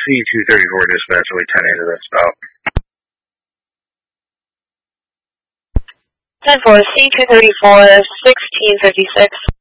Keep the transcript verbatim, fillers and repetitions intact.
C two thirty-four dispatch, only ten eight to that stop. ten four, C two thirty-four, sixteen fifty-six.